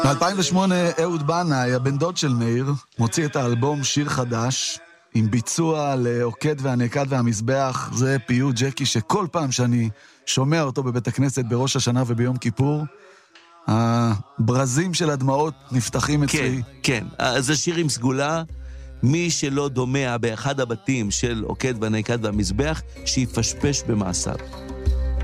ב-2008 אהוד בנאי, הבן דוד של מאיר, מוציא את האלבום שיר חדש, עם ביצוע לעוקד והנקד והמזבח. זה פיוט ג'קי שכל פעם שאני שומע אותו בבית הכנסת בראש השנה וביום כיפור, הברזים של הדמעות נפתחים אצלי. כן, זה שיר עם סגולה. מי שלא דומע באחד הבתים של עוקד והנקד והמזבח, שיפשפש במעשיו.